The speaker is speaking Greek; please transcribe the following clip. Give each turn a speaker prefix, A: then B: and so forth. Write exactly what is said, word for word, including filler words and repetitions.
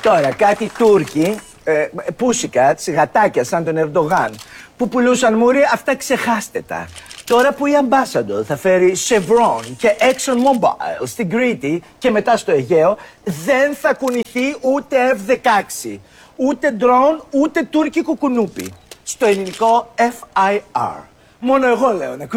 A: Τώρα, κάτι Τούρκοι, ε, pussycats, γατάκια σαν τον Ερντογάν, που πουλούσαν μούρι, αυτά ξεχάστε τα. Τώρα που η Ambassador θα φέρει Chevron και Exxon Mobil στην Κρήτη και μετά στο Αιγαίο, δεν θα κουνηθεί ούτε εφ δεκαέξι, ούτε drone, ούτε τουρκικό κουνούπι. Στο ελληνικό εφ άι αρ. Μόνο εγώ λέω να